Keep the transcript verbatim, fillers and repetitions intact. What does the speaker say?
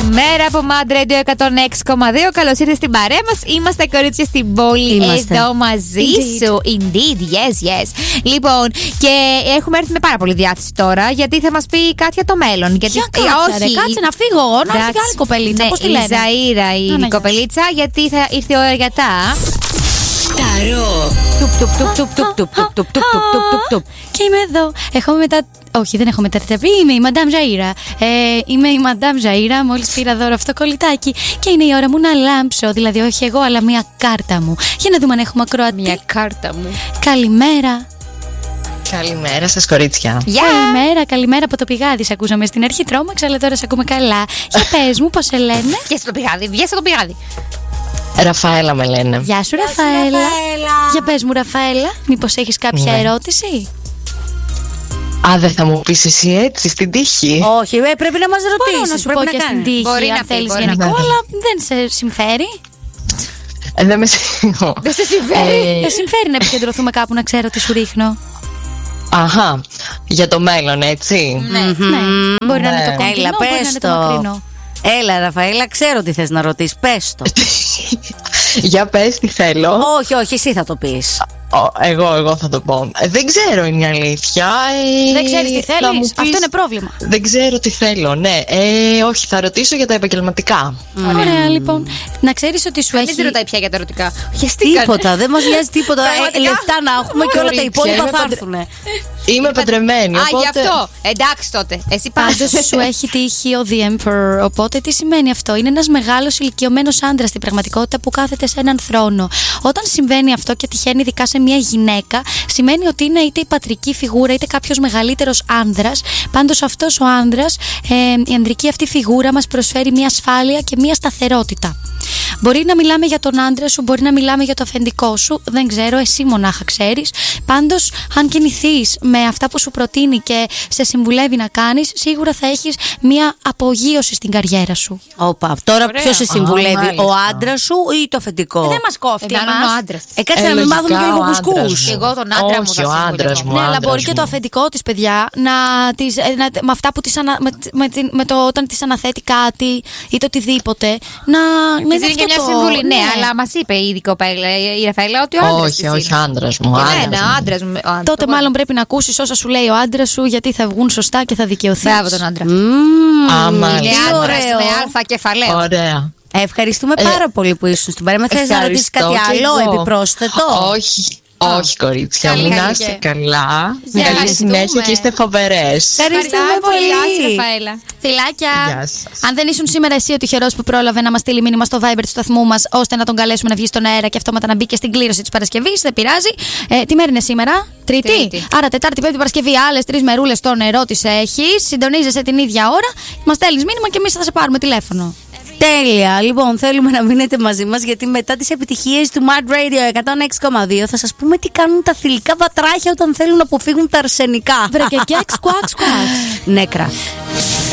Καλημέρα από Mad Radio εκατόν έξι κόμμα δύο. Καλώς ήρθες στην παρέα μας. Είμαστε κορίτσια στην πόλη. Είμαστε εδώ μαζί Indeed. σου. Indeed, yes, yes. Λοιπόν, και έχουμε έρθει με πάρα πολύ διάθεση τώρα, γιατί θα μας πει κάτι για το μέλλον. Γιατί, για κάτσε, όχι, ρε, κάτσε να φύγω. Να έρθει άλλη κοπελίτσα. Ναι, πώς τη η λένε? Ζαΐρα η ναι, κοπελίτσα, γιατί θα ήρθε η ώρα για τα Ταρό. Και είμαι εδώ. Έχω μετά. Όχι, δεν έχω μετατραπεί. Είμαι η Madame Ζαΐρα. Ε, είμαι η Madame Ζαΐρα. Μόλις πήρα δώρο αυτό το κολλητάκι. Και είναι η ώρα μου να λάμψω. Δηλαδή, όχι εγώ, αλλά μία κάρτα μου. Για να δούμε αν έχουμε ακροατή. Μία κάρτα μου. Καλημέρα. Καλημέρα σας, κορίτσια. Γεια! Καλημέρα, καλημέρα από το πηγάδι. Σ' ακούσαμε στην αρχή, τρόμαξα, αλλά τώρα σε ακούμε καλά. Για πες μου, πώς σε λένε? Βγες στο πηγάδι, βγες στο πηγάδι. Ραφαέλα με λένε. Γεια σου, Ραφαέλα. Για πες μου, Ραφαέλα, μήπως έχεις κάποια ναι. ερώτηση? Α, δεν θα μου πεις εσύ έτσι στην τύχη? Όχι, ε, πρέπει να μας ρωτήσεις. Μπορώ να σου πρέπει πω να και κάνεις. στην τύχη, Μπορεί αν να πει, θέλεις μπορεί γενικό, να πει. αλλά δεν σε συμφέρει. Ε, δεν με συμφέρει. Δεν σε συμφέρει. Δεν συμφέρει να επικεντρωθούμε κάπου να ξέρω τι σου ρίχνω. Αχα, για το μέλλον, έτσι. Ναι. Ναι, μπορεί να είναι το Ναι. κοντινό, Έλα, μπορεί να πες είναι το το. μακρινό. Έλα, Ραφαέλα, ξέρω τι θες να ρωτήσεις. Πες το. Για πες τι θέλω. όχι, όχι, εσύ θα το πεις. Ο, εγώ, εγώ θα το πω. Ε, δεν ξέρω, είναι η αλήθεια. Ε, Δεν ξέρεις τι θα μου θέλεις, πεις- αυτό είναι πρόβλημα. Δεν ξέρω τι θέλω, ναι. Ε, όχι, θα ρωτήσω για τα επαγγελματικά. Ωραία, λοιπόν. Να ξέρεις ότι σου Δεν σε έχει. ρωτάει πια για τα ερωτικά. Χεστήκανε. Τίποτα, δεν μας νοιάζει τίποτα. Ε, Πραγματικά. λεφτά να έχουμε και όλα τα Κορίτσια, υπόλοιπα είμαι θα παντρε- έρθουν. Είμαι παντρεμένη. Α, οπότε... γι' αυτό. Εντάξει τότε. Εσύ Πάντως πάντως σου έχει τύχει ο The Emperor. Οπότε τι σημαίνει αυτό? Είναι ένας μεγάλος ηλικιωμένος άντρας στην πραγματικότητα που κάθεται σε έναν θρόνο. Όταν συμβαίνει αυτό και τυχαίνει ειδικά σε μια γυναίκα, σημαίνει ότι είναι είτε η πατρική φιγούρα είτε κάποιος μεγαλύτερος άνδρας. Πάντως αυτός ο άνδρας, ε, η ανδρική αυτή φιγούρα μας προσφέρει μια ασφάλεια και μια σταθερότητα. Μπορεί να μιλάμε για τον άντρα σου, μπορεί να μιλάμε για το αφεντικό σου, δεν ξέρω, εσύ μονάχα ξέρεις. Πάντως, αν κινηθείς με αυτά που σου προτείνει και σε συμβουλεύει να κάνεις, σίγουρα θα έχεις μια απογείωση στην καριέρα σου. Όπα, τώρα Ωραία. ποιος σε συμβουλεύει, Α, μάλιστα. ο άντρας σου ή το αφεντικό? Ε, δεν μας κόφτει Ε, μάλλον εμάς. ο άντρας. Ε, κάτσε Ε, να μην λογικά, μάθουμε και λίγο ο άντρας κουσκούς. μου. Και εγώ τον άντρα μου Όχι, θα ο άντρας συμβουλεύω. μου. Ναι, αλλά άντρας μπορεί και μου. το αφεντικό της, παιδιά, να τις, ε, να, με αυτά που της ανα, με, με, την- με το όταν της αναθέτει κάτι ή το οτιδήποτε. Να με Της δίνει και μια συμβουλή. Ναι, αλλά μας είπε ήδη η κοπέλα, η Ραφαέλα, ότι ο άντρας της Όχι, όχι, είναι. άντρας μου. Και άντρας ναι, μου. ο άντρας μου. ο άντρας. τότε μάλλον πρέπει να ακούσεις όσα σου λέει ο άντρας σου, γιατί θα βγουν σωστά και θα δικαιωθείς. Μπράβο τον άντρα. Α, Είναι μάλιστα. άντρας ωραίο. με αλφα κεφαλαίο. Ωραία. Ευχαριστούμε Ε, πάρα πολύ που ήσουν στην παρέα. Θες να ρωτήσεις κάτι Ευχαριστώ και άλλο εγώ. επιπρόσθετο? Όχι, όχι, κορίτσια. Καλή Μην καλή είστε και- καλά. Γεια, Καλή ευχαριστούμε. συνέχεια και είστε φοβερές. Ευχαριστούμε πολύ. Ραφαέλα. Φιλάκια! Γεια σας. Αν δεν ήσουν σήμερα εσύ ο τυχερός που πρόλαβε να μας στείλει μήνυμα στο Viber του σταθμού μας, ώστε να τον καλέσουμε να βγει στον αέρα και αυτόματα να μπει και στην κλήρωση της Παρασκευής, δεν πειράζει. Ε, τι μέρα είναι σήμερα? Τρίτη. Τρίτη. Άρα Τετάρτη, Πέμπτη, Παρασκευή, άλλες τρεις μερούλες στο νερό της έχεις. Συντονίζεσαι την ίδια ώρα, μας στέλνεις μήνυμα και εμείς θα σε πάρουμε τηλέφωνο. Τέλεια. Λοιπόν, θέλουμε να μείνετε μαζί μας, γιατί μετά τις επιτυχίες του Mad Radio εκατόν έξι κόμμα δύο θα σας πούμε τι κάνουν τα θηλυκά βατράχια όταν θέλουν να αποφύγουν τα αρσενικά. Βρε και κέξ, κουάξ, κουάξ. Νέκρα.